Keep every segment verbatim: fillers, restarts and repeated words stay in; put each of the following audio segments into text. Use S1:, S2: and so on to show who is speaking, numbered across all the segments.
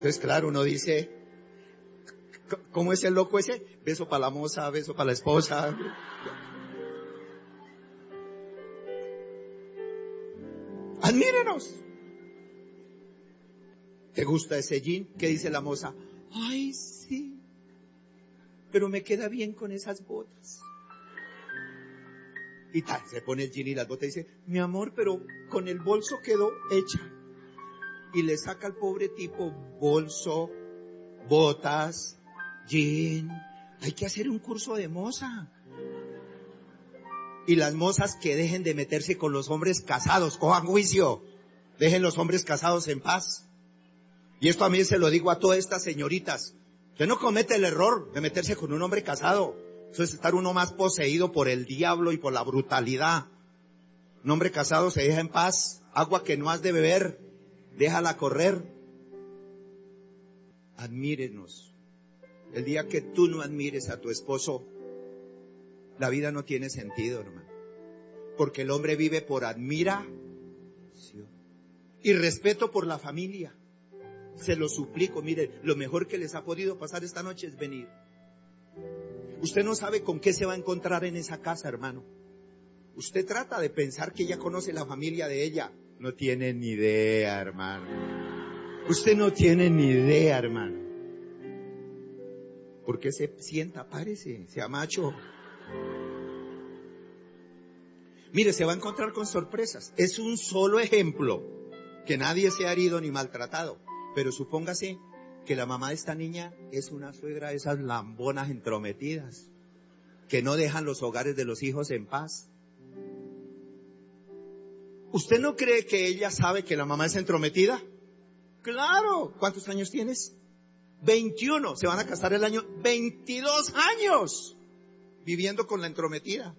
S1: Entonces, claro, uno dice, ¿cómo es el loco ese? Beso para la moza, beso para la esposa. Admírenos. ¿Te gusta ese jean? ¿Qué dice la moza? Ay, sí, pero me queda bien con esas botas. Y tal, se pone el jean y las botas y dice, mi amor, pero con el bolso quedó hecha. Y le saca al pobre tipo bolso, botas, jean. Hay que hacer un curso de moza. Y las mozas que dejen de meterse con los hombres casados, cojan juicio. Dejen los hombres casados en paz. Y esto a mí se lo digo a todas estas señoritas. Usted no comete el error de meterse con un hombre casado. Eso es estar uno más poseído por el diablo y por la brutalidad. Un hombre casado se deja en paz. Agua que no has de beber, déjala correr. Admírenos. El día que tú no admires a tu esposo, la vida no tiene sentido, hermano. Porque el hombre vive por admiración y respeto por la familia. Se lo suplico, mire, lo mejor que les ha podido pasar esta noche es venir. Usted no sabe con qué se va a encontrar en esa casa, hermano. Usted trata de pensar que ella conoce la familia de ella. No tiene ni idea, hermano. Usted no tiene ni idea, hermano. ¿Por qué se sienta? Párese, sea macho. Mire, se va a encontrar con sorpresas. Es un solo ejemplo, que nadie se ha herido ni maltratado. Pero supóngase que la mamá de esta niña es una suegra de esas lambonas entrometidas, que no dejan los hogares de los hijos en paz. ¿Usted no cree que ella sabe que la mamá es entrometida? Claro. ¿Cuántos años tienes? veintiuno. Se van a casar el año veintidós años viviendo con la entrometida.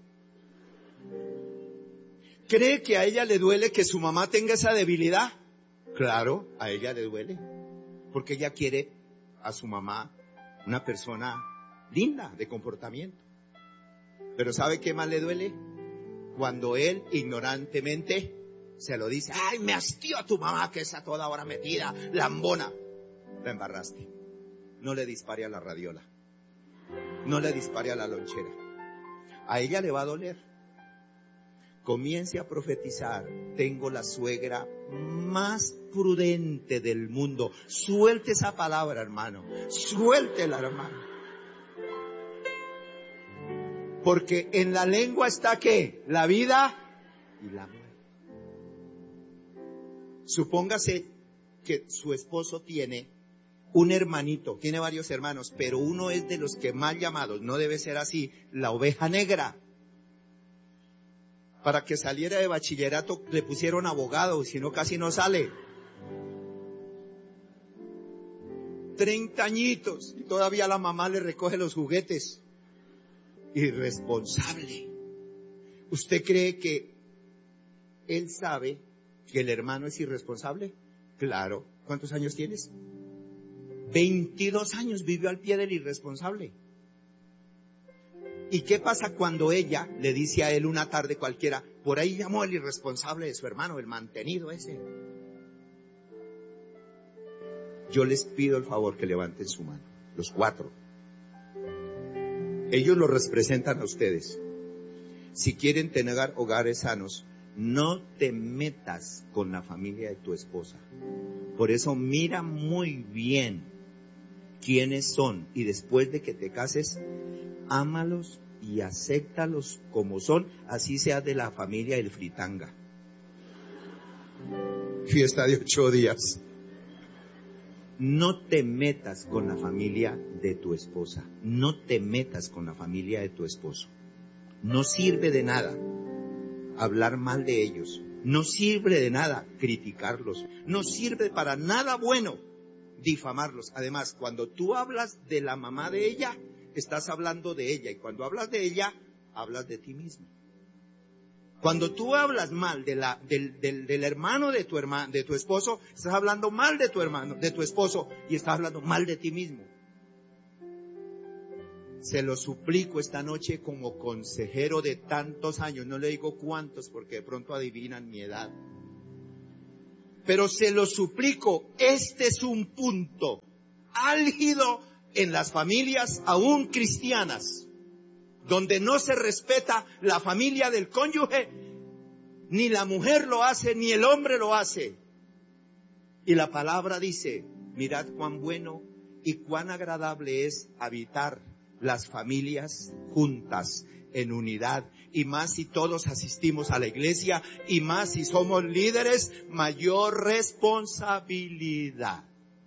S1: ¿Cree que a ella le duele que su mamá tenga esa debilidad? Claro, a ella le duele, porque ella quiere a su mamá una persona linda de comportamiento. Pero ¿sabe qué más le duele? Cuando él ignorantemente se lo dice, ay, me hastió a tu mamá que está toda hora metida, lambona. La embarraste. No le dispare a la radiola, no le dispare a la lonchera. A ella le va a doler. Comience a profetizar, tengo la suegra más prudente del mundo. Suelte esa palabra, hermano. Suéltela, hermano. Porque en la lengua está ¿qué? La vida y la muerte. Supóngase que su esposo tiene un hermanito, tiene varios hermanos, pero uno es de los que mal llamados, no debe ser así, la oveja negra. Para que saliera de bachillerato le pusieron abogado, si no casi no sale. Treinta añitos y todavía la mamá le recoge los juguetes. Irresponsable. ¿Usted cree que él sabe que el hermano es irresponsable? Claro. ¿Cuántos años tienes? veintidós años vivió al pie del irresponsable. ¿Y qué pasa cuando ella le dice a él una tarde cualquiera, por ahí llamó el irresponsable de su hermano, el mantenido ese? Yo les pido el favor que levanten su mano, los cuatro. Ellos los representan a ustedes. Si quieren tener hogares sanos, no te metas con la familia de tu esposa. Por eso mira muy bien quiénes son y después de que te cases, ámalos y acéptalos como son, así sea de la familia del fritanga. Fiesta de ocho días. No te metas con la familia de tu esposa. No te metas con la familia de tu esposo. No sirve de nada hablar mal de ellos. No sirve de nada criticarlos. No sirve para nada bueno difamarlos. Además, cuando tú hablas de la mamá de ella, estás hablando de ella. Y cuando hablas de ella, hablas de ti mismo. Cuando tú hablas mal de la, del, del, del hermano de tu hermano, de tu esposo, estás hablando mal de tu hermano, de tu esposo, y estás hablando mal de ti mismo. Se lo suplico esta noche como consejero de tantos años, no le digo cuántos porque de pronto adivinan mi edad. Pero se lo suplico, este es un punto álgido en las familias aún cristianas, donde no se respeta la familia del cónyuge, ni la mujer lo hace, ni el hombre lo hace. Y la palabra dice, mirad cuán bueno y cuán agradable es habitar las familias juntas en unidad, y más si todos asistimos a la iglesia, y más si somos líderes, mayor responsabilidad.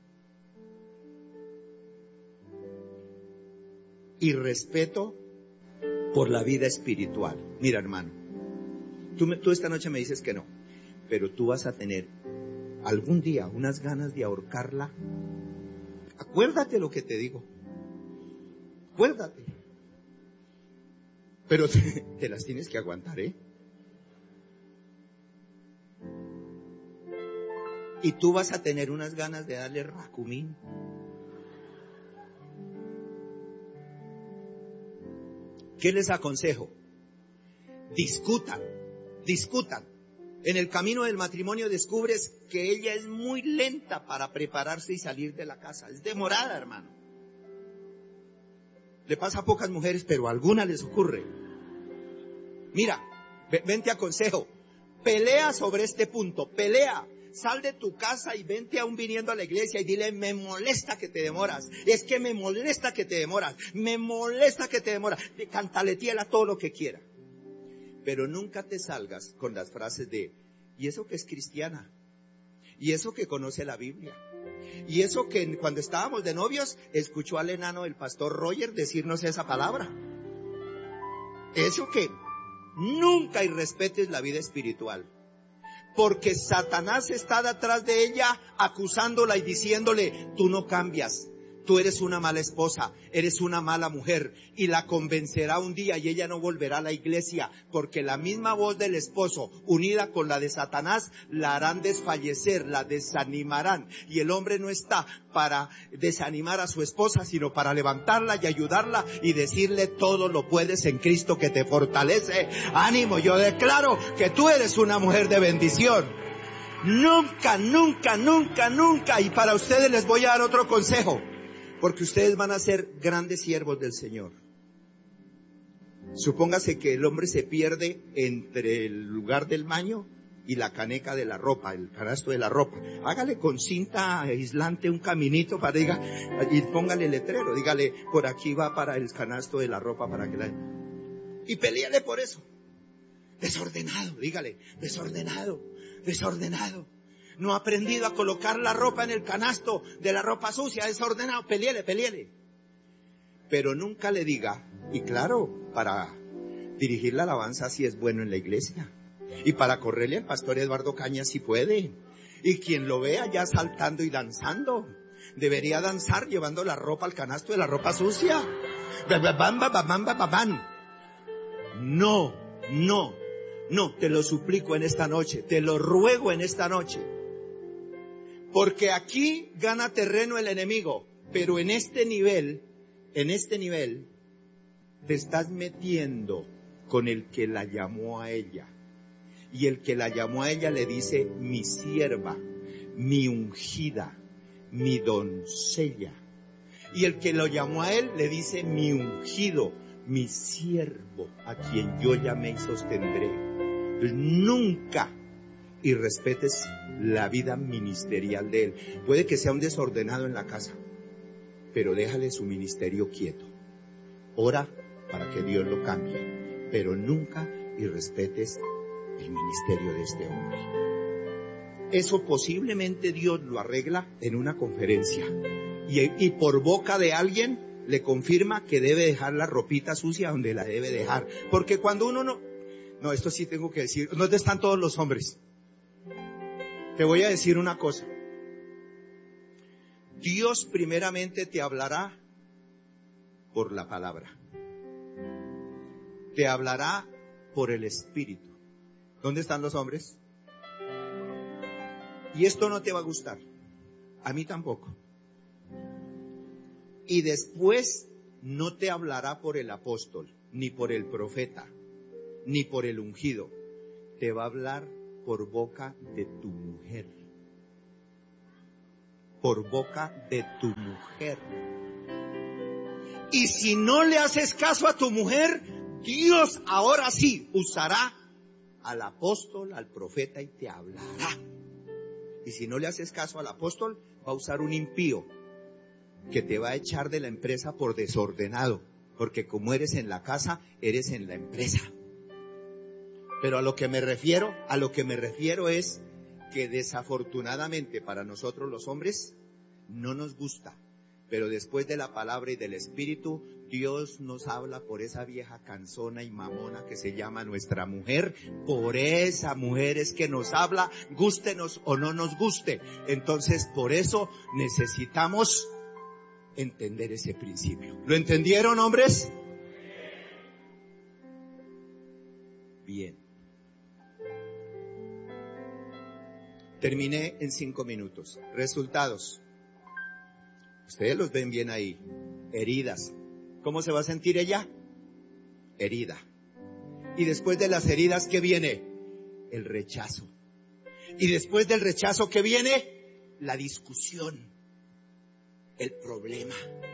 S1: Y respeto por la vida espiritual. Mira, hermano, tú, me, tú esta noche me dices que no, pero tú vas a tener algún día unas ganas de ahorcarla. Acuérdate lo que te digo. Acuérdate. Pero te, te las tienes que aguantar, ¿eh? Y tú vas a tener unas ganas de darle racumín. ¿Qué les aconsejo? Discutan, discutan. En el camino del matrimonio descubres que ella es muy lenta para prepararse y salir de la casa. Es demorada, hermano. Le pasa a pocas mujeres, pero a algunas les ocurre. Mira, ven te aconsejo, pelea sobre este punto, pelea. Sal de tu casa y vente aún viniendo a la iglesia y dile, me molesta que te demoras. Es que me molesta que te demoras. Me molesta que te demoras. Cantaletíela todo lo que quiera. Pero nunca te salgas con las frases de, y eso que es cristiana. Y eso que conoce la Biblia. Y eso que cuando estábamos de novios, escuchó al enano el pastor Roger decirnos esa palabra. Eso que nunca irrespetes la vida espiritual. Porque Satanás está detrás de ella acusándola y diciéndole, tú no cambias, tú eres una mala esposa, eres una mala mujer, y la convencerá un día y ella no volverá a la iglesia, porque la misma voz del esposo unida con la de Satanás la harán desfallecer, la desanimarán, y el hombre no está para desanimar a su esposa, sino para levantarla y ayudarla y decirle, todo lo puedes en Cristo que te fortalece. Ánimo, yo declaro que tú eres una mujer de bendición. Nunca, nunca, nunca, nunca, y para ustedes les voy a dar otro consejo, porque ustedes van a ser grandes siervos del Señor. Supóngase que el hombre se pierde entre el lugar del baño y la caneca de la ropa, el canasto de la ropa. Hágale con cinta aislante un caminito para diga, y póngale letrero, dígale, por aquí va para el canasto de la ropa para que la... Y peleale por eso. Desordenado, dígale, desordenado, desordenado. No ha aprendido a colocar la ropa en el canasto de la ropa sucia, desordenado, peleele, peleele. Pero nunca le diga, y claro, para dirigir la alabanza si es bueno en la iglesia. Y para correrle al pastor Eduardo Cañas si puede. Y quien lo vea ya saltando y danzando, debería danzar llevando la ropa al canasto de la ropa sucia. No, no, no, te lo suplico en esta noche, te lo ruego en esta noche. Porque aquí gana terreno el enemigo, pero en este nivel, en este nivel, te estás metiendo con el que la llamó a ella. Y el que la llamó a ella le dice, mi sierva, mi ungida, mi doncella. Y el que lo llamó a él le dice, mi ungido, mi siervo, a quien yo llamé y sostendré. Entonces, nunca irrespetes la vida ministerial de él. Puede que sea un desordenado en la casa, pero déjale su ministerio quieto. Ora para que Dios lo cambie, pero nunca irrespetes el ministerio de este hombre. Eso posiblemente Dios lo arregla en una conferencia y, y por boca de alguien le confirma que debe dejar la ropita sucia donde la debe dejar. Porque cuando uno no... No, esto sí tengo que decir. ¿Dónde están todos los hombres? Te voy a decir una cosa. Dios primeramente te hablará por la palabra. Te hablará por el Espíritu. ¿Dónde están los hombres? Y esto no te va a gustar. A mí tampoco. Y después no te hablará por el apóstol, ni por el profeta, ni por el ungido. Te va a hablar por boca de tu mujer. por boca de tu mujer. Y si no le haces caso a tu mujer, Dios ahora sí usará al apóstol, al profeta y te hablará. Y si no le haces caso al apóstol, va a usar un impío que te va a echar de la empresa por desordenado, porque como eres en la casa, eres en la empresa. Pero a lo que me refiero, a lo que me refiero es que desafortunadamente para nosotros los hombres no nos gusta, pero después de la palabra y del Espíritu, Dios nos habla por esa vieja cansona y mamona que se llama nuestra mujer. Por esa mujer es que nos habla, gústenos o no nos guste. Entonces, por eso necesitamos entender ese principio. ¿Lo entendieron, hombres? Bien. Terminé en cinco minutos. Resultados. Ustedes los ven bien ahí. Heridas. ¿Cómo se va a sentir ella? Herida. Y después de las heridas, ¿qué viene? El rechazo. Y después del rechazo, ¿qué viene? La discusión. El problema.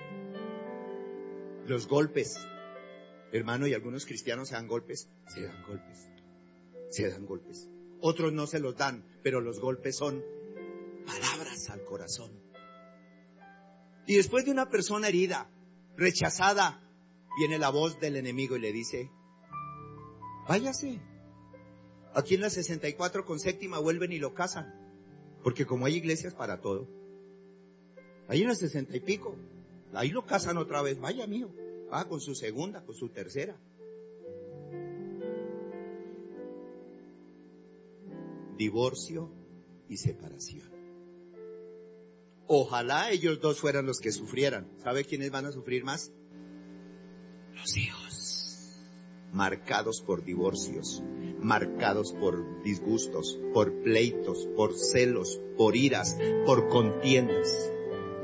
S1: Los golpes. Hermano, y algunos cristianos se dan golpes. Se dan golpes. Se dan golpes. Otros no se los dan, pero los golpes son palabras al corazón. Y después de una persona herida, rechazada, viene la voz del enemigo y le dice: váyase. Aquí en la sesenta y cuatro con séptima vuelven y lo casan, porque como hay iglesias para todo, ahí en la sesenta y pico, ahí lo casan otra vez. Vaya, mío, va con su segunda, con su tercera. Divorcio y separación. Ojalá ellos dos fueran los que sufrieran. ¿Sabe quiénes van a sufrir más? Los hijos. Marcados por divorcios, marcados por disgustos, por pleitos, por celos, por iras, por contiendas.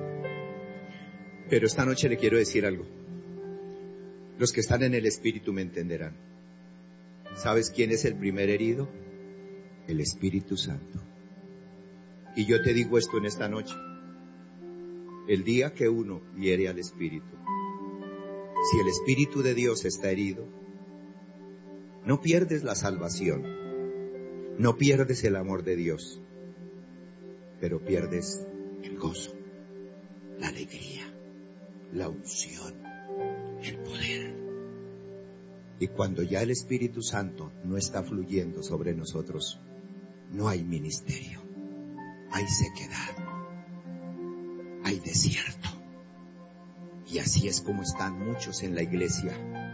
S1: Pero esta noche le quiero decir algo. Los que están en el Espíritu me entenderán. ¿Sabes quién es el primer herido? El Espíritu Santo. Y yo te digo esto en esta noche. El día que uno hiere al Espíritu, si el Espíritu de Dios está herido, no pierdes la salvación, no pierdes el amor de Dios, pero pierdes el gozo, la alegría, la unción, el poder. Y cuando ya el Espíritu Santo no está fluyendo sobre nosotros, no hay ministerio, hay sequedad, hay desierto. Y así es como están muchos en la iglesia,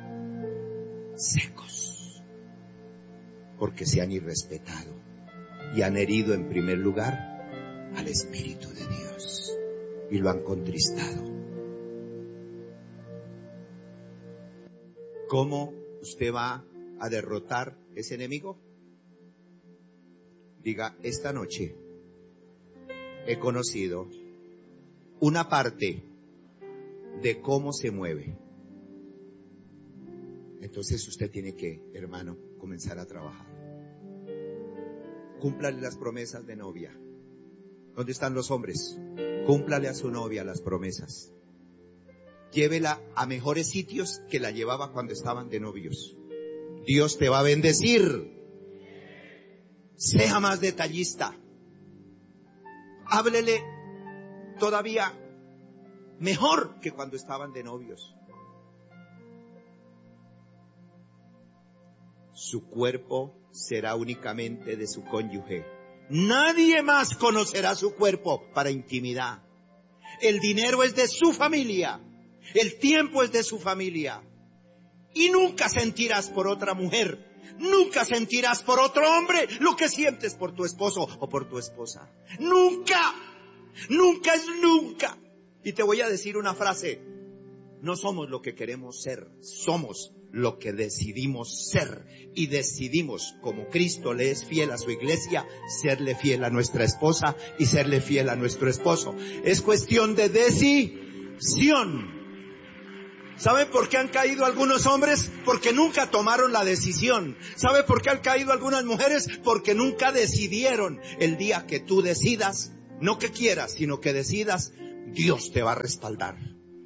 S1: secos, porque se han irrespetado y han herido en primer lugar al Espíritu de Dios y lo han contristado. ¿Cómo usted va a derrotar ese enemigo? Diga: esta noche he conocido una parte de cómo se mueve. Entonces usted tiene que, hermano, comenzar a trabajar. Cúmplale las promesas de novia. ¿Dónde están los hombres? Cúmplale a su novia las promesas. Llévela a mejores sitios que la llevaba cuando estaban de novios. Dios te va a bendecir. Sea más detallista. Háblele todavía mejor que cuando estaban de novios. Su cuerpo será únicamente de su cónyuge. Nadie más conocerá su cuerpo para intimidad. El dinero es de su familia. El tiempo es de su familia. Y nunca sentirás por otra mujer, nunca sentirás por otro hombre lo que sientes por tu esposo o por tu esposa. Nunca, nunca es nunca. Y te voy a decir una frase: no somos lo que queremos ser, somos lo que decidimos ser. Y decidimos, como Cristo le es fiel a su iglesia, serle fiel a nuestra esposa y serle fiel a nuestro esposo. Es cuestión de decisión. ¿Sabe por qué han caído algunos hombres? Porque nunca tomaron la decisión. ¿Sabe por qué han caído algunas mujeres? Porque nunca decidieron. El día que tú decidas, No que quieras, sino que decidas, Dios te va a respaldar.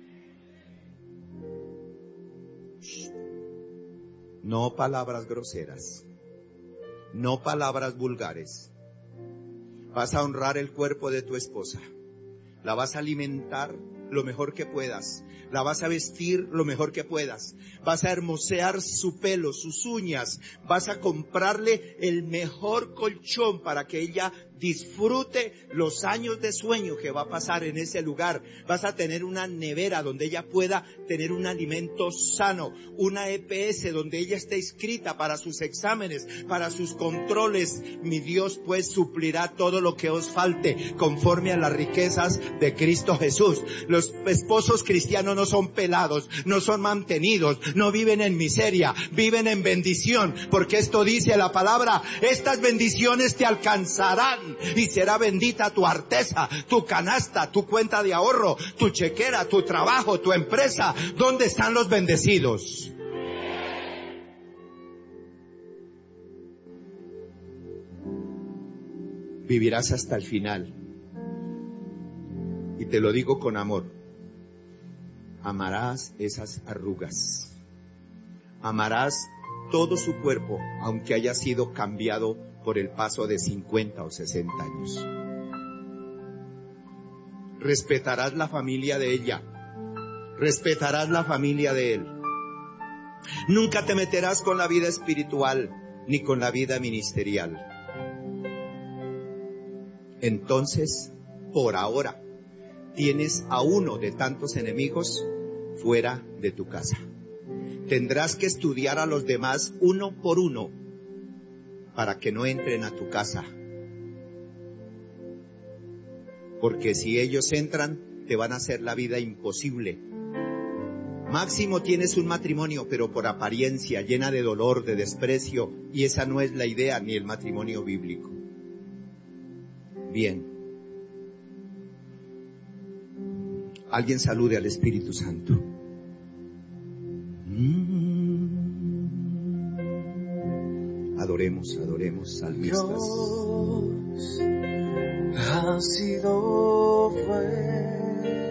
S1: No palabras groseras, no palabras vulgares. Vas a honrar el cuerpo de tu esposa, la vas a alimentar lo mejor que puedas, la vas a vestir lo mejor que puedas, vas a hermosear su pelo, sus uñas, vas a comprarle el mejor colchón para que ella disfrute los años de sueño que va a pasar en ese lugar. Vas a tener una nevera donde ella pueda tener un alimento sano, una E P S donde ella esté inscrita para sus exámenes, para sus controles. Mi Dios pues suplirá todo lo que os falte conforme a las riquezas de Cristo Jesús. Los esposos cristianos no son pelados, no son mantenidos, no viven en miseria, viven en bendición, porque esto dice la palabra: estas bendiciones te alcanzarán y será bendita tu arteza, tu canasta, tu cuenta de ahorro, tu chequera, tu trabajo, tu empresa. ¿Dónde están los bendecidos? Vivirás hasta el final. Y te lo digo con amor. Amarás esas arrugas. Amarás todo su cuerpo, aunque haya sido cambiado por el paso de cincuenta o sesenta años. Respetarás la familia de ella. Respetarás la familia de él. Nunca te meterás con la vida espiritual ni con la vida ministerial. Entonces, por ahora, tienes a uno de tantos enemigos fuera de tu casa. Tendrás que estudiar a los demás uno por uno para que no entren a tu casa. Porque si ellos entran, te van a hacer la vida imposible. Máximo tienes un matrimonio, pero por apariencia, llena de dolor, de desprecio, y esa no es la idea ni el matrimonio bíblico. Bien. Alguien salude al Espíritu Santo. Adoremos, adoremos, salmistas.
S2: Dios ha sido fuerte.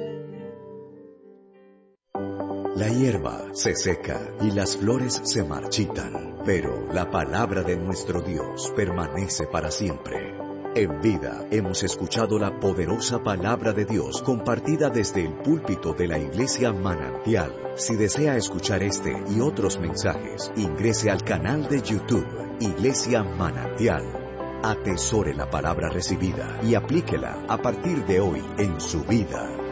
S3: La hierba se seca y las flores se marchitan, pero la palabra de nuestro Dios permanece para siempre. En Vida hemos escuchado la poderosa palabra de Dios compartida desde el púlpito de la Iglesia Manantial. Si desea escuchar este y otros mensajes, ingrese al canal de YouTube Iglesia Manantial. Atesore la palabra recibida y aplíquela a partir de hoy en su vida.